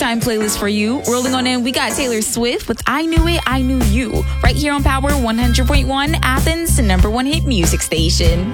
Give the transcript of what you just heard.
time playlist for you. Rolling on in, we got Taylor Swift with I Knew It, I Knew You, right here on Power 100.1, Athens, the #1 hit music station.